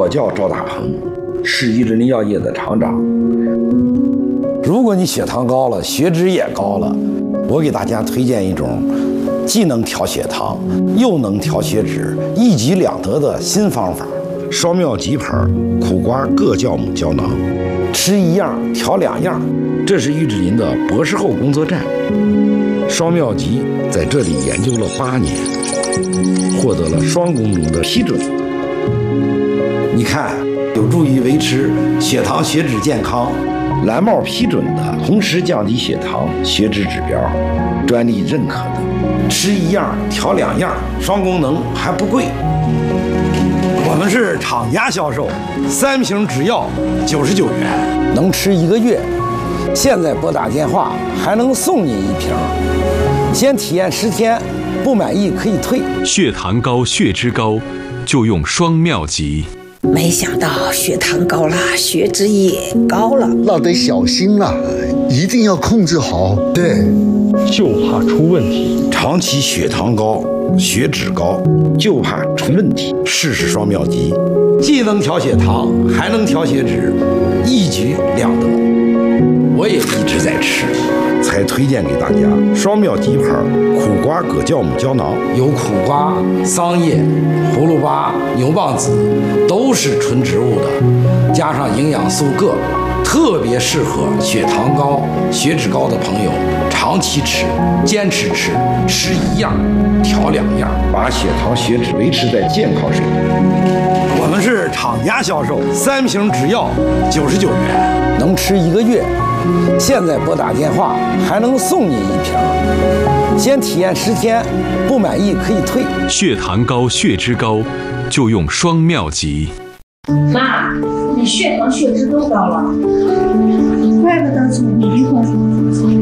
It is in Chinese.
我叫赵大鹏，是益智林药业的厂长。如果你血糖高了，血脂也高了，我给大家推荐一种既能调血糖又能调血脂，一举两得的新方法——双妙吉牌苦瓜各酵母胶囊。吃一样调两样，这是益智林的博士后工作站。双妙吉在这里研究了8年，获得了双功能的批准。你看，有助于维持血糖血脂健康，蓝帽批准的，同时降低血糖血脂指标，专利认可的。吃一样调两样，双功能还不贵。我们是厂家销售，3瓶只要99元，能吃1个月。现在拨打电话还能送你1瓶，先体验10天，不满意可以退。 血糖高、血脂高，就用双妙吉。 没想到血糖高了，血脂也高了， 那得小心了，一定要控制好。 对， 就怕出问题。 长期血糖高、血脂高，就怕出问题。试试双妙吉，既能调血糖，还能调血脂，一举两得。我也一直在吃，才推荐给大家双妙吉牌苦瓜葛酵母胶囊。有苦瓜、桑叶、葫芦巴、牛蒡子，都是纯植物的，加上营养素铬，特别适合血糖高、血脂高的朋友长期吃，坚持吃，吃一样调两样，把血糖血脂维持在健康水平。我们是厂家销售，3瓶只要99元，能吃1个月。现在拨打电话还能送你1瓶，先体验10天，不满意可以退。 血糖高、血脂高，就用双妙吉。 妈，你血糖血脂都高了，怪不得从你离婚。